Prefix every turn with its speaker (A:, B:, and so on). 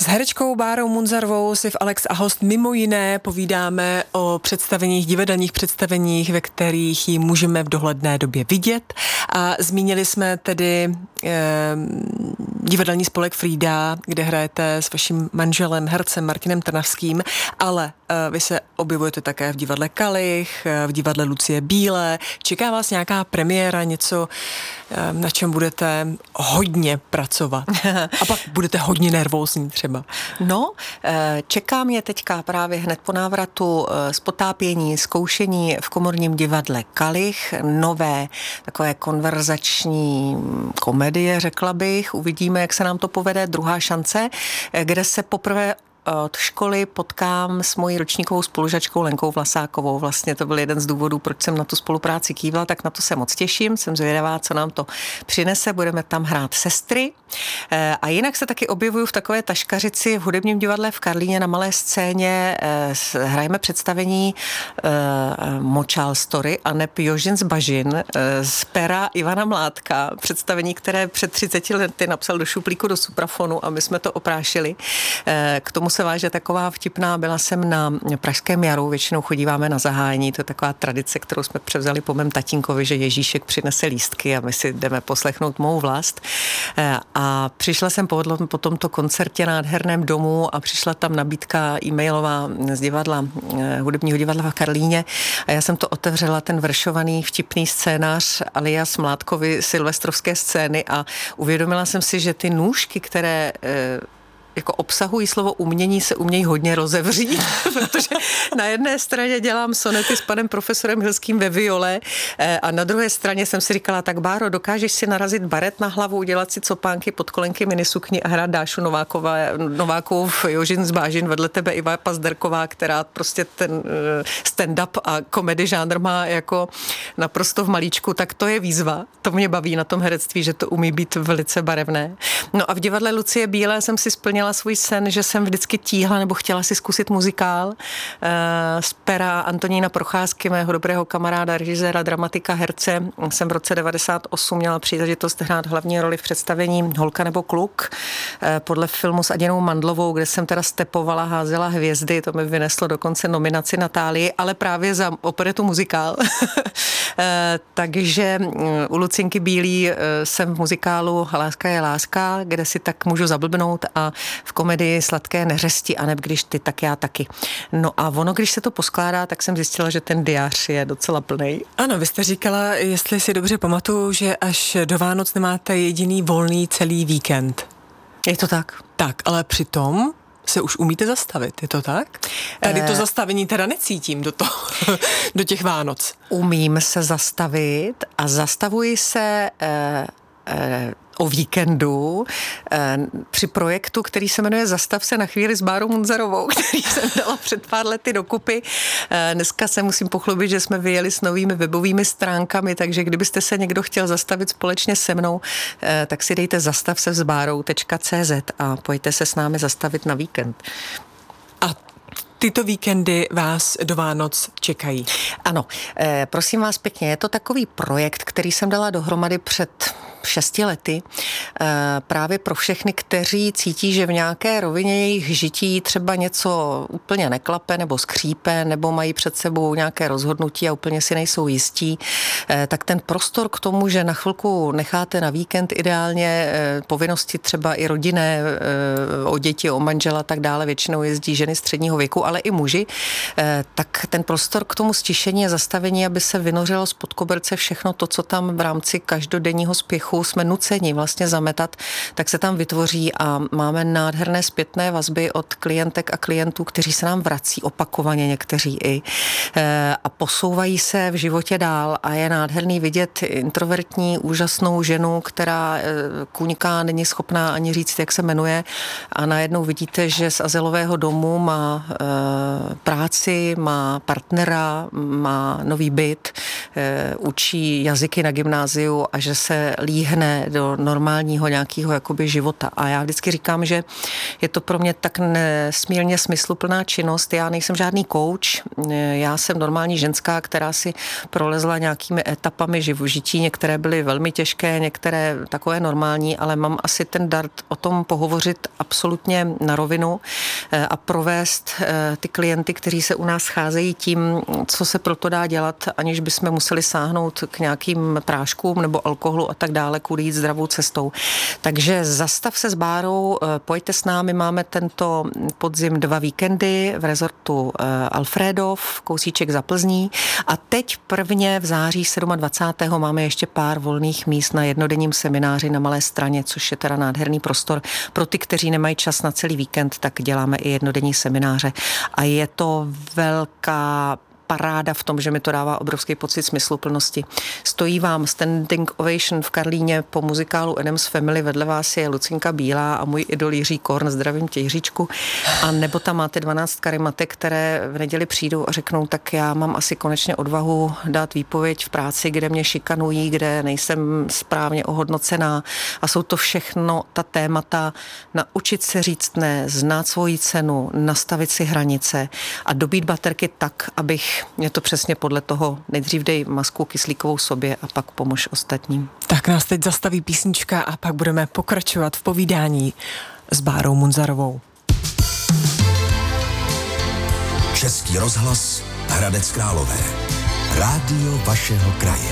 A: herečkou Bárou Munzarovou si v Alex a host mimo jiné povídáme o představeních, divadelních představeních, ve kterých ji můžeme v dohledné době vidět. A zmínili jsme tedy divadelní spolek Frýda, kde hrajete s vaším manželem, hercem Martinem Trnavským, ale vy se objevujete také v divadle Kalich, v divadle Lucie Bílé. Čeká vás nějaká premiéra, něco, na čem budete hodně pracovat? A pak budete hodně nervózní třeba.
B: No, čeká mě teďka právě hned po návratu z potápění, zkoušení v komorním divadle Kalich, nové takové konverzační komedie, řekla bych. Uvidíme, jak se nám to povede, druhá šance, kde se poprvé od školy potkám s mojí ročníkovou spolužačkou Lenkou Vlasákovou. Vlastně to byl jeden z důvodů, proč jsem na tu spolupráci kývla, tak na to se moc těším. Jsem zvědavá, co nám to přinese. Budeme tam hrát sestry. A jinak se taky objevuju v takové taškařici v hudebním divadle v Karlíně na malé scéně. Hrajeme představení Močál story a neb Jožin z Bažin z pera Ivana Mládka. Představení, které před 30 lety napsal do šuplíku do suprafonu a my jsme to oprášili. K tomu se váže taková vtipná, byla jsem na Pražském jaru, většinou chodíváme na zahájení, to je taková tradice, kterou jsme převzali po mém tatínkovi, že Ježíšek přinese lístky a my si jdeme poslechnout mou vlast. A přišla jsem po tomto koncertě nádherném domu a přišla tam nabídka e-mailová z divadla, hudebního divadla v Karlíně a já jsem to otevřela, ten veršovaný vtipný scénář alias Mládkovy silvestrovské scény a uvědomila jsem si, že ty nůžky, které jako obsahují slovo umění, se umějí hodně rozevřít, protože na jedné straně dělám sonety s panem profesorem Hilským ve viole a na druhé straně jsem si říkala, tak Báro, dokážeš si narazit baret na hlavu, udělat si copánky, podkolenky, minisukni a hrát Dášu Novákovou v Jožin z Bážin, vedle tebe Iva Pazderková, která prostě ten stand-up a komedy žánr má jako naprosto v malíčku, tak to je výzva. To mě baví na tom herectví, že to umí být velice barevné. No a v divadle Lucie Bílé jsem si splnila svůj sen, že jsem vždycky tíhla nebo chtěla si zkusit muzikál z pera Antonína Procházky, mého dobrého kamaráda, režiséra, dramatika, herce. Jsem v roce 98 měla příležitost hrát hlavní roli v představení Holka nebo kluk podle filmu s Aděnou Mandlovou, kde jsem teda stepovala, házela hvězdy, to mi vyneslo dokonce nominaci Natálii, ale právě za operetu muzikál. Takže u Lucinky Bílý jsem v muzikálu Láska je láska, kde si tak můžu zablbnout a v komedii Sladké neřesti a neb když ty, tak já taky. No a ono, když se to poskládá, tak jsem zjistila, že ten diář je docela plnej.
A: Ano, vy jste říkala, jestli si dobře pamatuju, že až do Vánoc nemáte jediný volný celý víkend.
B: Je to tak?
A: Tak, ale přitom se už umíte zastavit, je to tak? Tady to zastavení teda necítím do těch Vánoc.
B: Umím se zastavit a zastavuji se o víkendu při projektu, který se jmenuje Zastav se na chvíli s Bárou Munzarovou, který jsem dala před pár lety dokupy. Dneska se musím pochlubit, že jsme vyjeli s novými webovými stránkami, takže kdybyste se někdo chtěl zastavit společně se mnou, tak si dejte zastavsevsbárou.cz a pojďte se s námi zastavit na víkend.
A: A tyto víkendy vás do Vánoc čekají.
B: Ano, prosím vás pěkně, je to takový projekt, který jsem dala dohromady před 6 lety právě pro všechny, kteří cítí, že v nějaké rovině jejich žití třeba něco úplně neklape nebo skřípe, nebo mají před sebou nějaké rozhodnutí a úplně si nejsou jistí, tak ten prostor k tomu, že na chvilku necháte na víkend ideálně povinnosti třeba i rodinné, o děti, o manžela a tak dále, většinou jezdí ženy středního věku, ale i muži, tak ten prostor k tomu stišení a zastavení, aby se vynořilo spod koberce všechno to, co tam v rámci každodenního spěchu jsme nuceni vlastně zametat, tak se tam vytvoří a máme nádherné zpětné vazby od klientek a klientů, kteří se nám vrací opakovaně, někteří i a posouvají se v životě dál a je nádherný vidět introvertní, úžasnou ženu, která kuňká, není schopná ani říct, jak se jmenuje a najednou vidíte, že z azylového domu má práci, má partnera, má nový byt, učí jazyky na gymnáziu a že se líhne do normálního nějakého jakoby života. A já vždycky říkám, že je to pro mě tak nesmírně smysluplná činnost. Já nejsem žádný coach, já jsem normální ženská, která si prolezla nějakými etapami žití. Některé byly velmi těžké, některé takové normální, ale mám asi ten dar o tom pohovořit absolutně na rovinu a provést ty klienty, kteří se u nás scházejí tím, co se proto dá dělat, aniž bychom museli sáhnout k nějakým práškům nebo alkoholu a tak dále, kudy jít zdravou cestou. Takže zastav se s Bárou, pojďte s námi, máme tento podzim 2 víkendy v rezortu Alfrédov, kousíček za Plzní a teď prvně v září 27. máme ještě pár volných míst na jednodenním semináři na Malé Straně, což je teda nádherný prostor. Pro ty, kteří nemají čas na celý víkend, tak děláme i jednodenní semináře a je to velká paráda v tom, že mi to dává obrovský pocit smysluplnosti. Stojí vám standing ovation v Karlíně po muzikálu Adams Family, vedle vás je Lucinka Bílá a můj idol Jiří Korn, zdravím tě Jiříčku, a nebo tam máte 12 karimatek, které v neděli přijdou a řeknou, tak já mám asi konečně odvahu dát výpověď v práci, kde mě šikanují, kde nejsem správně ohodnocená a jsou to všechno ta témata naučit se říct ne, znát svoji cenu, nastavit si hranice a dobít baterky tak, abych je to přesně podle toho, nejdřív dej masku kyslíkovou sobě a pak pomož ostatním.
A: Tak nás teď zastaví písnička a pak budeme pokračovat v povídání s Bárou Munzarovou.
C: Český rozhlas Hradec Králové. Rádio vašeho kraje.